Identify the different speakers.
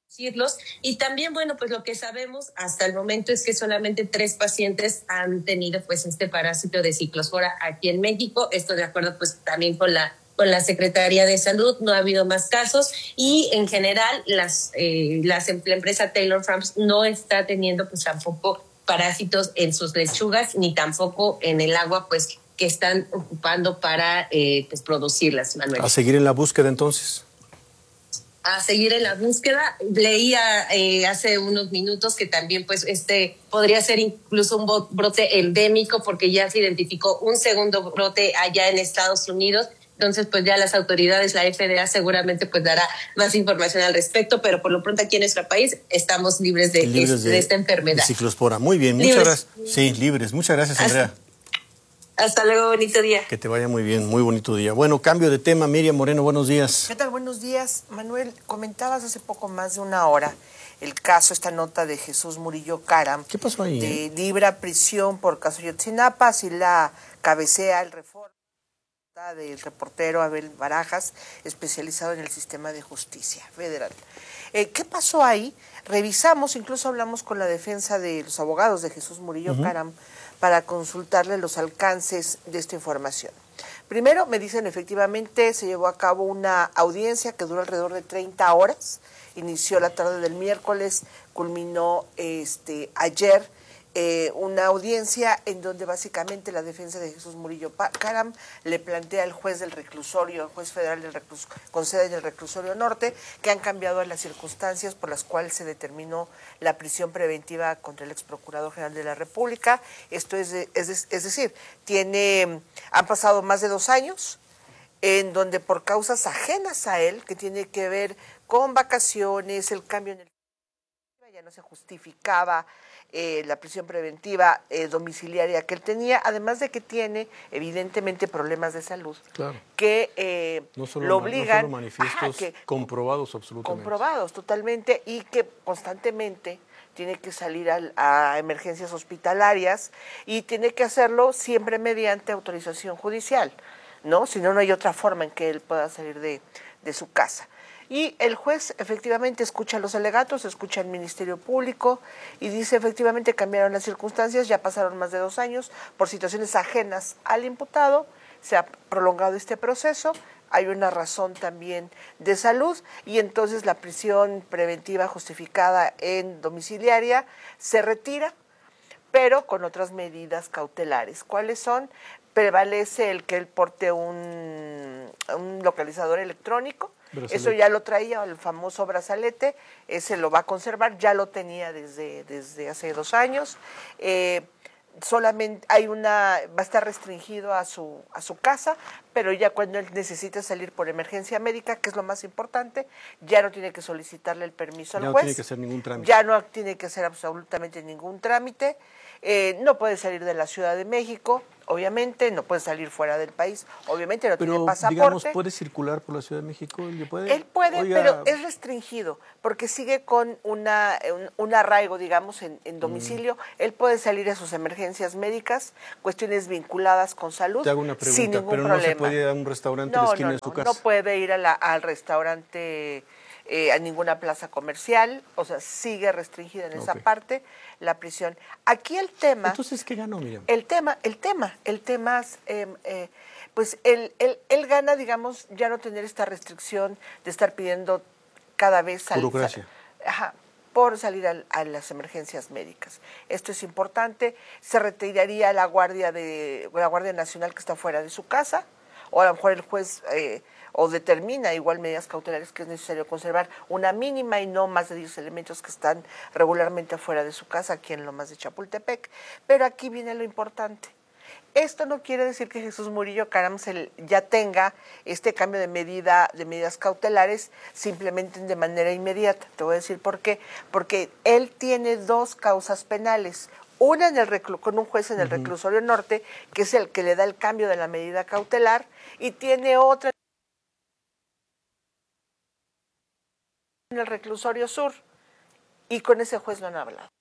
Speaker 1: decirlos. Y también, bueno, pues lo que sabemos hasta el momento es que solamente 3 pacientes han tenido pues este parásito de ciclospora aquí en México. Esto de acuerdo pues también con la Secretaría de Salud. No ha habido más casos y en general la empresa Taylor Farms no está teniendo pues tampoco parásitos en sus lechugas ni tampoco en el agua pues que están ocupando para pues producirlas, Manuel.
Speaker 2: A seguir en la búsqueda entonces.
Speaker 1: A seguir en la búsqueda. Leía hace unos minutos que también pues podría ser incluso un brote endémico porque ya se identificó un segundo brote allá en Estados Unidos. Entonces pues ya las autoridades, la FDA seguramente pues dará más información al respecto, pero por lo pronto aquí en nuestro país estamos libres de esta enfermedad.
Speaker 2: De ciclospora. Muy bien, muchas gracias. Sí, libres. Muchas gracias, Andrea.
Speaker 1: Hasta luego, bonito día.
Speaker 2: Que te vaya muy bien, muy bonito día. Bueno, cambio de tema. Miriam Moreno, buenos días.
Speaker 3: ¿Qué tal? Buenos días. Manuel, comentabas hace poco más de una hora el caso, esta nota de Jesús Murillo Caram.
Speaker 2: ¿Qué pasó ahí?
Speaker 3: De libra prisión por caso Ayotzinapa, así la cabecea el Reforma del reportero Abel Barajas, especializado en el sistema de justicia federal. ¿Qué pasó ahí? Revisamos, incluso hablamos con la defensa de los abogados de Jesús Murillo Caram para consultarle los alcances de esta información. Primero, me dicen, efectivamente, se llevó a cabo una audiencia que duró alrededor de 30 horas, inició la tarde del miércoles, culminó ayer, una audiencia en donde básicamente la defensa de Jesús Murillo Caram le plantea al juez del reclusorio, el juez federal con sede en el reclusorio norte, que han cambiado las circunstancias por las cuales se determinó la prisión preventiva contra el ex procurador general de la República. Esto es decir, han pasado más de 2 años en donde por causas ajenas a él, que tiene que ver con vacaciones, el cambio en el ya no se justificaba la prisión preventiva domiciliaria que él tenía, además de que tiene evidentemente problemas de salud, claro, que lo obligan,
Speaker 2: no solo manifiestos, comprobados absolutamente.
Speaker 3: Comprobados totalmente, y que constantemente tiene que salir a emergencias hospitalarias y tiene que hacerlo siempre mediante autorización judicial, ¿no? Si no, no hay otra forma en que él pueda salir de su casa. Y el juez efectivamente escucha los alegatos, escucha al Ministerio Público y dice efectivamente cambiaron las circunstancias, ya pasaron más de 2 años por situaciones ajenas al imputado, se ha prolongado este proceso, hay una razón también de salud y entonces la prisión preventiva justificada en domiciliaria se retira, pero con otras medidas cautelares. ¿Cuáles son? Prevalece el que él porte un localizador electrónico. Eso ya lo traía, el famoso brazalete, ese lo va a conservar, ya lo tenía desde hace 2 años. Solamente va a estar restringido a su casa, pero ya cuando él necesite salir por emergencia médica, que es lo más importante, ya no tiene que solicitarle el permiso al juez.
Speaker 2: Ya no tiene que hacer ningún trámite.
Speaker 3: Ya no tiene que hacer absolutamente ningún trámite. No puede salir de la Ciudad de México, obviamente, no puede salir fuera del país, obviamente no tiene pasaporte.
Speaker 2: Pero, digamos, ¿puede circular por la Ciudad de México?
Speaker 3: Él puede, pero es restringido, porque sigue con un arraigo, digamos, en domicilio. Él puede salir a sus emergencias médicas, cuestiones vinculadas con salud,
Speaker 2: Te hago una pregunta,
Speaker 3: sin ningún
Speaker 2: pero
Speaker 3: problema.
Speaker 2: ¿no se puede ir a un restaurante a la esquina de su casa?
Speaker 3: No puede ir al restaurante, a ninguna plaza comercial, o sea, sigue restringida en esa parte la prisión. Aquí el tema...
Speaker 2: Entonces, ¿qué ganó, Miriam?
Speaker 3: El tema, pues él gana, digamos, ya no tener esta restricción de estar pidiendo cada vez...
Speaker 2: Burocracia.
Speaker 3: Por salir a las emergencias médicas. Esto es importante. Se retiraría la Guardia Nacional que está fuera de su casa, o a lo mejor el juez... o determina igual medidas cautelares que es necesario conservar una mínima y no más de 10 elementos que están regularmente afuera de su casa, aquí en Lomas de Chapultepec. Pero aquí viene lo importante. Esto no quiere decir que Jesús Murillo Caram ya tenga este cambio de medidas cautelares, simplemente de manera inmediata. Te voy a decir por qué. Porque él tiene 2 causas penales. Una con un juez en el reclusorio norte, que es el que le da el cambio de la medida cautelar, y tiene otra en el reclusorio sur, y con ese juez no han hablado.